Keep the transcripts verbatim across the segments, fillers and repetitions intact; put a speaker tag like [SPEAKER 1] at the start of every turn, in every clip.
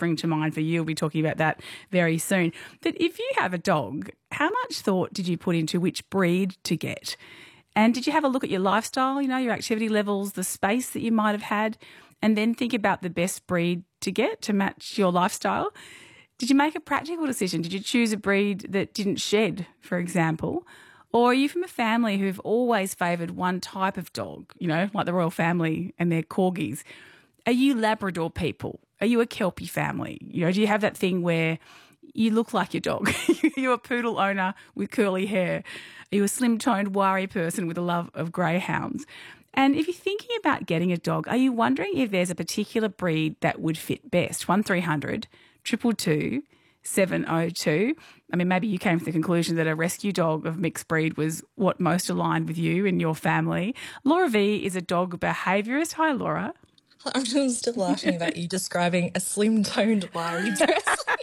[SPEAKER 1] spring to mind for you. We'll be talking about that very soon. But if you have a dog, how much thought did you put into which breed to get? And did you have a look at your lifestyle, you know, your activity levels, the space that you might have had, and then think about the best breed to get to match your lifestyle? Did you make a practical decision? Did you choose a breed that didn't shed, for example? Or are you from a family who've always favoured one type of dog, you know, like the royal family and their corgis? Are you Labrador people? Are you a Kelpie family? You know, do you have that thing where you look like your dog? You're a poodle owner with curly hair. Are you a slim-toned Wari person with a love of greyhounds? And if you're thinking about getting a dog, are you wondering if there's a particular breed that would fit best? one three hundred two two two seven oh two. I mean, maybe you came to the conclusion that a rescue dog of mixed breed was what most aligned with you and your family. Laura V is a dog behaviourist. Hi, Laura.
[SPEAKER 2] I'm still laughing about you describing a slim-toned Wari person.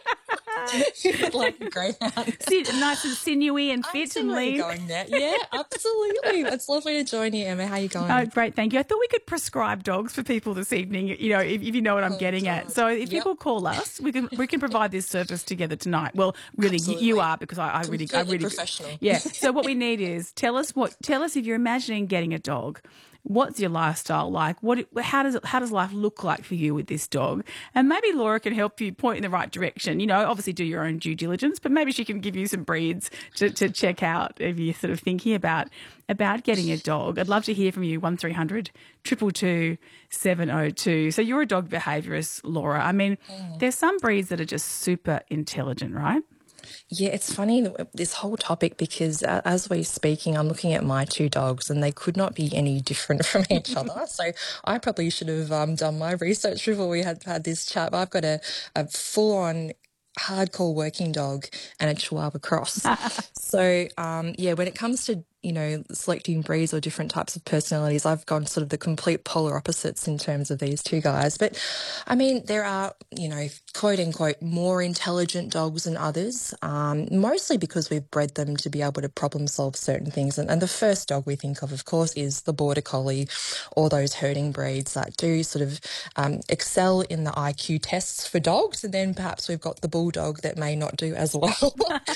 [SPEAKER 2] Like a greyhound.
[SPEAKER 1] Nice and sinewy and fit and lean.
[SPEAKER 2] Going there. Yeah, absolutely. It's lovely to join you, Emma. How are you going?
[SPEAKER 1] Oh, great, thank you. I thought we could prescribe dogs for people this evening, you know, if, if you know what I'm
[SPEAKER 2] Oh,
[SPEAKER 1] getting
[SPEAKER 2] God.
[SPEAKER 1] at. So if
[SPEAKER 2] Yep.
[SPEAKER 1] people call us, we can we can provide this service together tonight. Well, really, you,
[SPEAKER 2] Absolutely.
[SPEAKER 1] you are, because I, I really, I
[SPEAKER 2] Completely
[SPEAKER 1] really,
[SPEAKER 2] professional.
[SPEAKER 1] yeah. So what we need is tell us what tell us if you're imagining getting a dog. What's your lifestyle like? What? How does it, how does life look like for you with this dog? And maybe Laura can help you point in the right direction. You know, obviously do your own due diligence, but maybe she can give you some breeds to, to check out if you're sort of thinking about about getting a dog. I'd love to hear from you. One three hundred two two two seven oh two. So you're a dog behaviourist, Laura. I mean,
[SPEAKER 2] Mm.
[SPEAKER 1] there's some breeds that are just super intelligent, right?
[SPEAKER 2] Yeah, it's funny, this whole topic, because uh, as we're speaking, I'm looking at my two dogs and they could not be any different from each other. So I probably should have um, done my research before we had had this chat. I've got a, a full-on hardcore working dog and a Chihuahua cross. So, um, yeah, when it comes to, you know, selecting breeds or different types of personalities, I've gone sort of the complete polar opposites in terms of these two guys. But, I mean, there are, you know, quote unquote, more intelligent dogs than others, um, mostly because we've bred them to be able to problem solve certain things. And, and the first dog we think of, of course, is the Border Collie, or those herding breeds that do sort of um, excel in the I Q tests for dogs. And then perhaps we've got the Bulldog that may not do as well.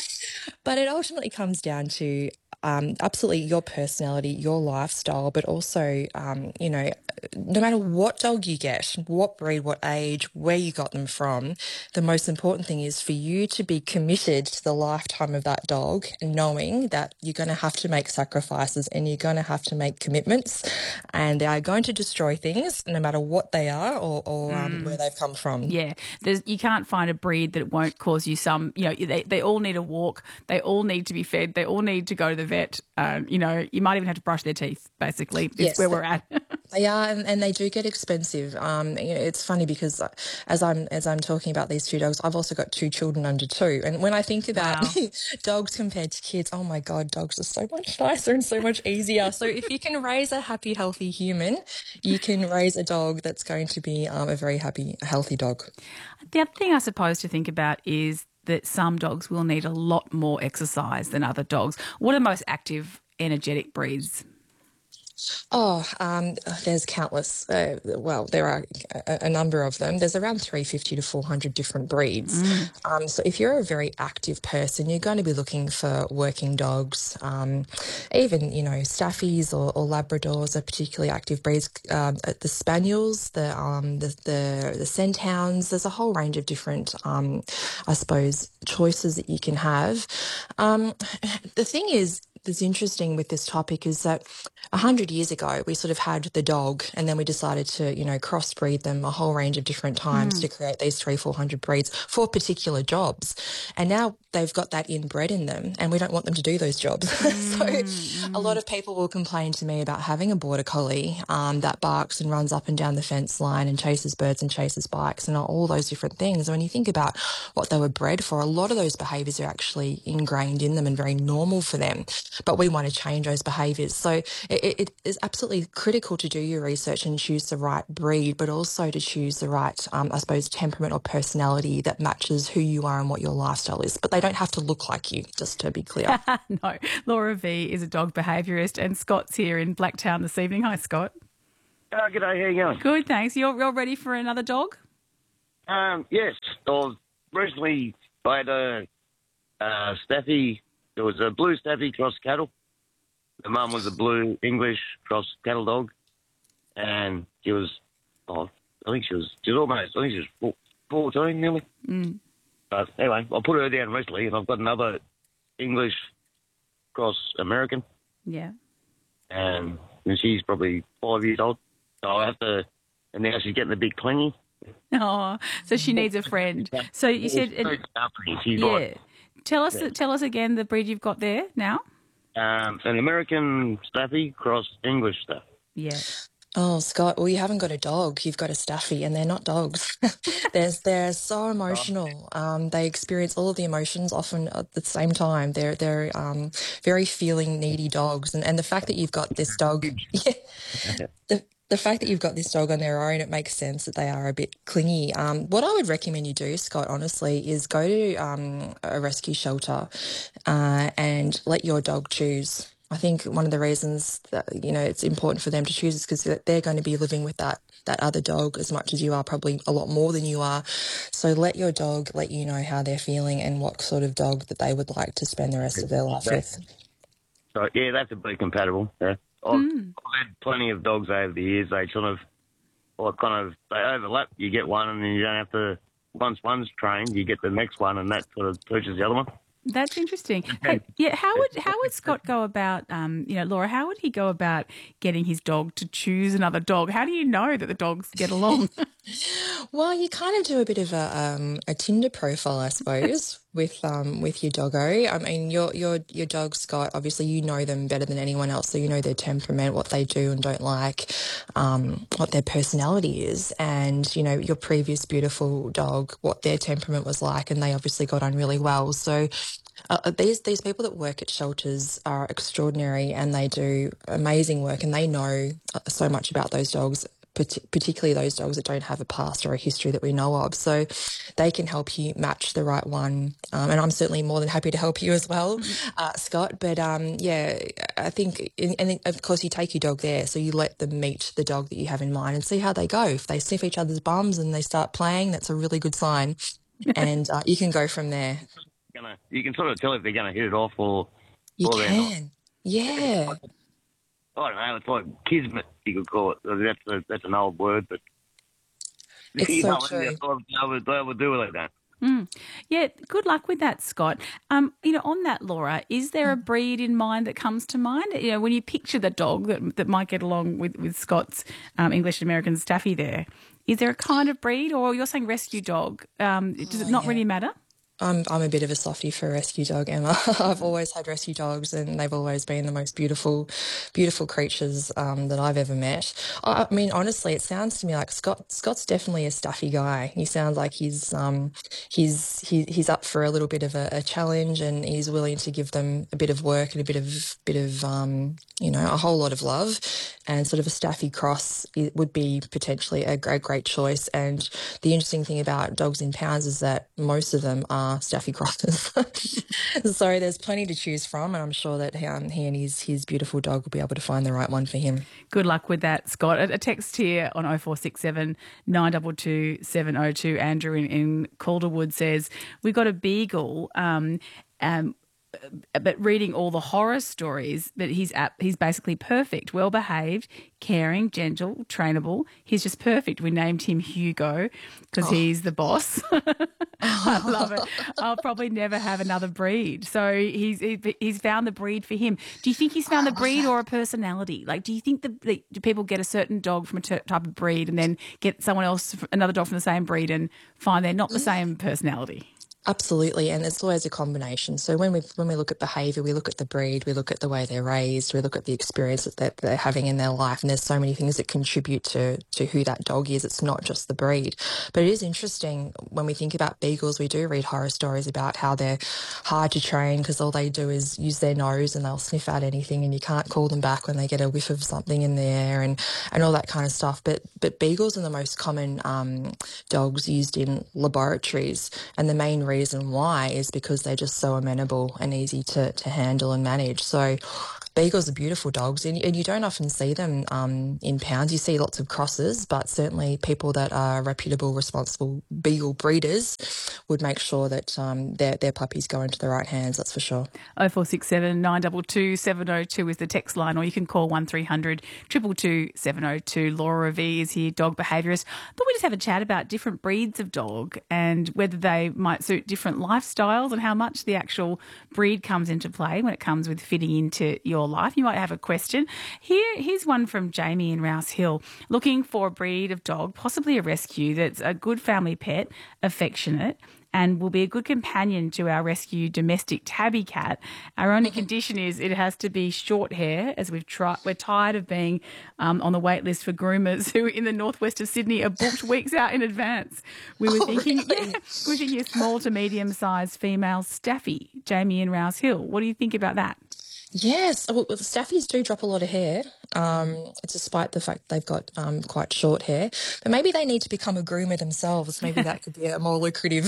[SPEAKER 2] But it ultimately comes down to Um, absolutely your personality, your lifestyle, but also, um, you know, no matter what dog you get, what breed, what age, where you got them from, the most important thing is for you to be committed to the lifetime of that dog, knowing that you're going to have to make sacrifices and you're going to have to make commitments, and they are going to destroy things no matter what they are or, or um,
[SPEAKER 1] Mm.
[SPEAKER 2] where they've come from.
[SPEAKER 1] Yeah, there's, you can't find a breed that won't cause you some, you know, they, they all need a walk, they all need to be fed, they all need to go to the vet. Um, you know, you might even have to brush their teeth, basically, is
[SPEAKER 2] Yes,
[SPEAKER 1] where we're at.
[SPEAKER 2] They are, and, and they do get expensive. Um, you know, it's funny because as I'm as I'm talking about these two dogs, I've also got two children under two, and when I think about
[SPEAKER 1] Wow.
[SPEAKER 2] dogs compared to kids, oh my God, dogs are so much nicer and so much easier. So if you can raise a happy, healthy human, you can raise a dog that's going to be um, a very happy, healthy dog.
[SPEAKER 1] The other thing I suppose to think about is that some dogs will need a lot more exercise than other dogs. What are most active, energetic breeds?
[SPEAKER 2] Oh, um, there's countless. Uh, well, there are a, a number of them. There's around three hundred fifty to four hundred different breeds.
[SPEAKER 1] Mm.
[SPEAKER 2] Um, so if you're a very active person, you're going to be looking for working dogs. Um, even, you know, Staffies or, or Labradors are particularly active breeds. Um, the Spaniels, the, um, the, the, the Scenthounds, there's a whole range of different, um, I suppose, choices that you can have. Um, the thing is, that's interesting with this topic is that a hundred years ago we sort of had the dog, and then we decided to, you know, crossbreed them a whole range of different times
[SPEAKER 1] Mm.
[SPEAKER 2] to create these three, four hundred breeds for particular jobs. And now they've got that inbred in them, and we don't want them to do those jobs.
[SPEAKER 1] Mm.
[SPEAKER 2] So a lot of people will complain to me about having a Border Collie um, that barks and runs up and down the fence line and chases birds and chases bikes and all those different things. And when you think about what they were bred for, a lot of those behaviours are actually ingrained in them and very normal for them. But we want to change those behaviours. So it, it is absolutely critical to do your research and choose the right breed, but also to choose the right, um, I suppose, temperament or personality that matches who you are and what your lifestyle is. But they don't have to look like you, just to be clear.
[SPEAKER 1] No, Laura V is a dog behaviourist, and Scott's here in Blacktown this evening. Hi, Scott.
[SPEAKER 3] Oh, g'day, how you going?
[SPEAKER 1] Good, thanks. You're, you're ready for another dog?
[SPEAKER 3] Um, yes, So recently I had a, a Staffy. There was a blue Staffy cross cattle. The mum was a blue English cross cattle dog, and she was, oh, I think she was, she was almost, I think she was fourteen nearly.
[SPEAKER 1] Mm.
[SPEAKER 3] But anyway, I put her down recently, and I've got another English cross American,
[SPEAKER 1] Yeah.
[SPEAKER 3] and she's probably five years old. So I have to, and now she's getting a bit clingy.
[SPEAKER 1] Oh, so she needs a friend. So you said,
[SPEAKER 3] She's very stuffy. She's
[SPEAKER 1] yeah.
[SPEAKER 3] like,
[SPEAKER 1] Tell us,
[SPEAKER 3] Yeah.
[SPEAKER 1] tell us again the breed you've got there now.
[SPEAKER 3] um, an American Staffy cross English Staffy.
[SPEAKER 1] Yeah.
[SPEAKER 2] Oh, Scott, well, you haven't got a dog. You've got a Staffy, and they're not dogs. they're, they're so emotional. Um, they experience all of the emotions often at the same time. They're they're um, very feeling, needy dogs. And, and the fact that you've got this dog, yeah, the, the fact that you've got this dog on their own, it makes sense that they are a bit clingy. Um, what I would recommend you do, Scott, honestly, is go to um, a rescue shelter uh, and let your dog choose. I think one of the reasons that, you know, it's important for them to choose is because they're going to be living with that that other dog as much as you are, probably a lot more than you are. So let your dog let you know how they're feeling and what sort of dog that they would like to spend the rest of their life with.
[SPEAKER 3] So yeah, that's a bit compatible. Yeah, I've,
[SPEAKER 1] Mm.
[SPEAKER 3] I've had plenty of dogs over the years. They sort of, or kind of, they overlap. You get one, and then you don't have to. Once one's trained, you get the next one, and that sort of pushes the other one.
[SPEAKER 1] That's interesting. Hey, yeah, how would how would Scott go about, um, you know, Laura, how would he go about getting his dog to choose another dog? How do you know that the dogs get along?
[SPEAKER 2] Well, you kind of do a bit of a um, a Tinder profile, I suppose, with um with your doggo. I mean, your your your dog, Scott. Obviously, you know them better than anyone else, so you know their temperament, what they do and don't like, um, what their personality is, and you know your previous beautiful dog, what their temperament was like, and they obviously got on really well. So. Uh, these these people that work at shelters are extraordinary, and they do amazing work, and they know so much about those dogs, particularly those dogs that don't have a past or a history that we know of. So they can help you match the right one, um, and I'm certainly more than happy to help you as well, uh, Scott. But um, yeah, I think, and then of course you take your dog there, so you let them meet the dog that you have in mind and see how they go. If they sniff each other's bums and they start playing, that's a really good sign, and uh, you can go from there.
[SPEAKER 3] Gonna, you can sort of tell if they're going to hit it off or,
[SPEAKER 2] You
[SPEAKER 3] or they're not.
[SPEAKER 2] can, yeah.
[SPEAKER 3] I don't know. It's like kismet, you could call it. That's a, that's an old word, but
[SPEAKER 2] It's
[SPEAKER 3] you
[SPEAKER 2] so
[SPEAKER 3] know,
[SPEAKER 2] true.
[SPEAKER 3] They would, they would do it like that.
[SPEAKER 1] Mm. Yeah, good luck with that, Scott. Um, you know, on that, Laura, is there a breed in mind that comes to mind? You know, when you picture the dog that that might get along with, with Scott's um, English American Staffy there, is there a kind of breed, or you're saying rescue dog? Um, does it not
[SPEAKER 2] yeah.
[SPEAKER 1] really matter?
[SPEAKER 2] I'm I'm a bit of a softie for a rescue dog, Emma. I've always had rescue dogs, and they've always been the most beautiful, beautiful creatures um, that I've ever met. I, I mean, honestly, it sounds to me like Scott. Scott's definitely a Staffy guy. He sounds like he's um he's he, he's up for a little bit of a, a challenge, and he's willing to give them a bit of work and a bit of bit of um you know a whole lot of love, and sort of a Staffy cross it would be potentially a, a great choice. And the interesting thing about dogs in pounds is that most of them are Staffy crosses. So there's plenty to choose from, and I'm sure that um, he and his, his beautiful dog will be able to find the right one for him.
[SPEAKER 1] Good luck with that, Scott. A a text here on oh four six seven, nine two two, seven oh two. Andrew in, in Calderwood says, we've got a beagle, um, um, but reading all the horror stories, that he's at, he's basically perfect, well behaved, caring, gentle, trainable. He's just perfect. We named him Hugo because
[SPEAKER 2] Oh.
[SPEAKER 1] he's the boss. I love it. I'll probably never have another breed. So he's he, he's found the breed for him. Do you think he's found the breed or a personality? Like, do you think that the, do people get a certain dog from a ter- type of breed and then get someone else, another dog from the same breed, and find they're not the same personality?
[SPEAKER 2] Absolutely, and it's always a combination. So when we when we look at behaviour, we look at the breed, we look at the way they're raised, we look at the experiences that they're having in their life, and there's so many things that contribute to to who that dog is. It's not just the breed. But it is interesting when we think about beagles, we do read horror stories about how they're hard to train because all they do is use their nose and they'll sniff out anything, and you can't call them back when they get a whiff of something in the air, and, and all that kind of stuff. But but beagles are the most common um, dogs used in laboratories, and the main reason why is because they're just so amenable and easy to, to handle and manage. So Beagles are beautiful dogs, and, and you don't often see them um, in pounds. You see lots of crosses, but certainly people that are reputable, responsible Beagle breeders would make sure that um, their, their puppies go into the right hands, that's for sure.
[SPEAKER 1] oh four six seven, nine two two, seven oh two is the text line, or you can call one three hundred, two two two, seven oh two. Laura V is here, dog behaviourist. I thought we'd just have a chat about different breeds of dog and whether they might suit different lifestyles and how much the actual breed comes into play when it comes with fitting into your life. You might have a question. Here, here's one from Jamie in Rouse Hill. Looking for a breed of dog, possibly a rescue, that's a good family pet, affectionate, and will be a good companion to our rescue domestic tabby cat. Our only condition is it has to be short hair, as we've tried. We're tired of being um, on the wait list for groomers who in the northwest of Sydney are booked weeks out in advance. We were
[SPEAKER 2] Oh,
[SPEAKER 1] thinking,
[SPEAKER 2] really?
[SPEAKER 1] yeah, we were thinking a small to medium-sized female staffy. Jamie in Rouse Hill. What do you think about that?
[SPEAKER 2] Yes, well, well, staffies do drop a lot of hair, um, despite the fact they've got um, quite short hair. But maybe they need to become a groomer themselves. Maybe that could be a more lucrative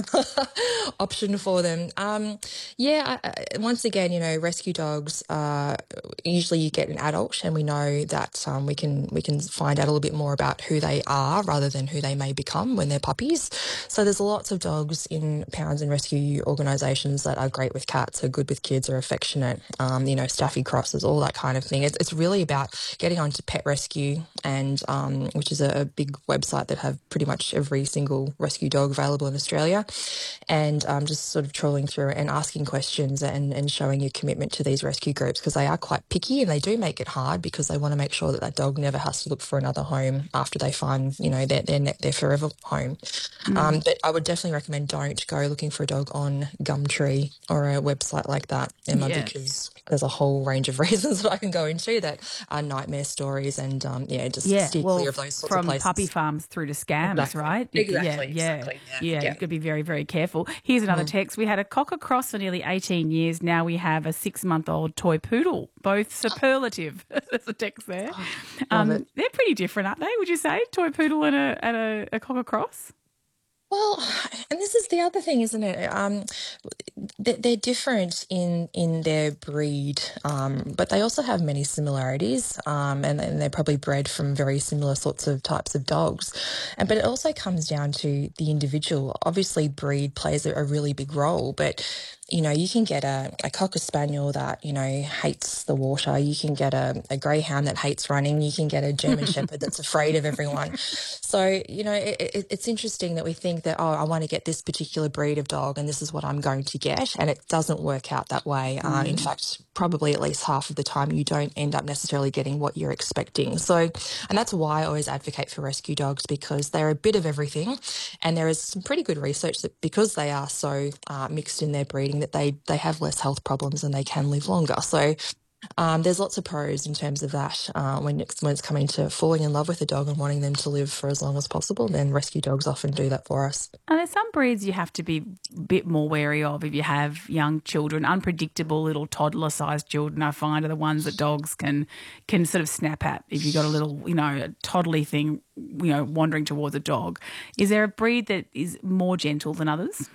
[SPEAKER 2] option for them. Um, yeah, I, I, once again, you know, rescue dogs. Uh, usually, you get an adult, and we know that um, we can we can find out a little bit more about who they are rather than who they may become when they're puppies. So there's lots of dogs in pounds and rescue organisations that are great with cats, are good with kids, are affectionate. Um, you know. Staffy crosses, all that kind of thing. It's, it's really about getting onto Pet Rescue, and um, which is a, a big website that have pretty much every single rescue dog available in Australia, and um, just sort of trawling through and asking questions and, and showing your commitment to these rescue groups, because they are quite picky and they do make it hard because they want to make sure that that dog never has to look for another home after they find, you know, their their, their forever home. Mm. Um, but I would definitely recommend don't go looking for a dog on Gumtree or a website like that, Emma, yes. because there's a whole range of reasons that I can go into that are nightmare stories, and um, yeah, just
[SPEAKER 1] yeah,
[SPEAKER 2] steer
[SPEAKER 1] well,
[SPEAKER 2] clear of those sorts
[SPEAKER 1] from
[SPEAKER 2] of places.
[SPEAKER 1] puppy farms through to scams,
[SPEAKER 2] exactly.
[SPEAKER 1] right?
[SPEAKER 2] Exactly,
[SPEAKER 1] yeah,
[SPEAKER 2] exactly.
[SPEAKER 1] Yeah,
[SPEAKER 2] yeah,
[SPEAKER 1] yeah,
[SPEAKER 2] yeah.
[SPEAKER 1] You could be very, very careful. Here's another mm. text. We had a cocker cross for nearly eighteen years. Now we have a six-month-old toy poodle, both superlative. There's a text there.
[SPEAKER 2] Oh,
[SPEAKER 1] um,
[SPEAKER 2] it.
[SPEAKER 1] They're pretty different, aren't they, would you say, toy poodle and a, and a, a cocker cross?
[SPEAKER 2] Well, and this is the other thing, isn't it? Um, they're different in in their breed, um, but they also have many similarities, um, and, and they're probably bred from very similar sorts of types of dogs. And but it also comes down to the individual. Obviously, breed plays a, a really big role, but you know, you can get a, a Cocker Spaniel that, you know, hates the water. You can get a, a Greyhound that hates running. You can get a German Shepherd that's afraid of everyone. So, you know, it, it, it's interesting that we think that, oh, I want to get this particular breed of dog and this is what I'm going to get. And it doesn't work out that way. Mm. Uh, in fact, probably at least half of the time you don't end up necessarily getting what you're expecting. So, and that's why I always advocate for rescue dogs, because they're a bit of everything. And there is some pretty good research that because they are so uh, mixed in their breeding, that they they have less health problems and they can live longer. So um, there's lots of pros in terms of that. Uh, when it's when it's coming to falling in love with a dog and wanting them to live for as long as possible, then rescue dogs often do that for us.
[SPEAKER 1] And there's some breeds you have to be a bit more wary of if you have young children. Unpredictable little toddler-sized children, I find, are the ones that dogs can can sort of snap at. If you've got a little, you know, a toddly thing, you know, wandering towards a dog. Is there a breed that is more gentle than others?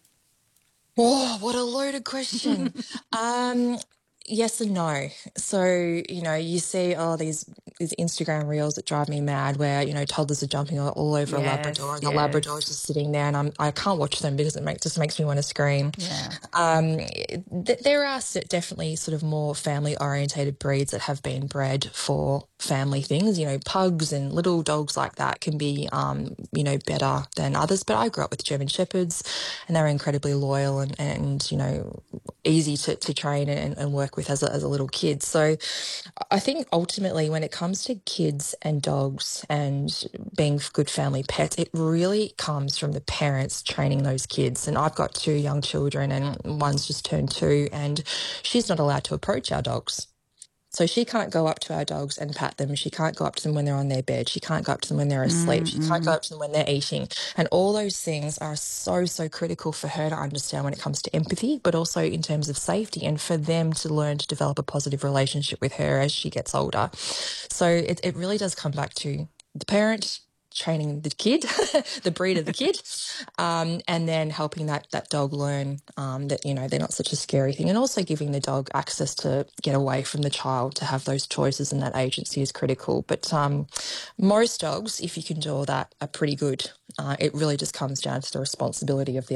[SPEAKER 2] Oh, what a loaded question. um, yes and no. So, you know, you see, oh, these these Instagram reels that drive me mad where, you know, toddlers are jumping all, all over
[SPEAKER 1] yes,
[SPEAKER 2] a Labrador and
[SPEAKER 1] yes.
[SPEAKER 2] the Labrador is just sitting there, and I'm, I can't watch them because it make, just makes me want to scream.
[SPEAKER 1] Yeah.
[SPEAKER 2] Um, th- there are definitely sort of more family-orientated breeds that have been bred for family things. You know, pugs and little dogs like that can be, um, you know, better than others. But I grew up with German Shepherds, and they're incredibly loyal and, and you know, easy to, to train and, and work with as a, as a little kid. So I think ultimately when it comes to kids and dogs and being good family pets, it really comes from the parents training those kids. And I've got two young children, and one's just turned two, and she's not allowed to approach our dogs. So she can't go up to our dogs and pat them. She can't go up to them when they're on their bed. She can't go up to them when they're asleep. Mm-hmm. She can't go up to them when they're eating. And all those things are so, so critical for her to understand when it comes to empathy, but also in terms of safety, and for them to learn to develop a positive relationship with her as she gets older. So it, it really does come back to the parent training the kid, the breed of the kid, um, and then helping that that dog learn um, that, you know, they're not such a scary thing, and also giving the dog access to get away from the child, to have those choices, and that agency is critical. But um, most dogs, if you can do all that, are pretty good. Uh, it really just comes down to the responsibility of the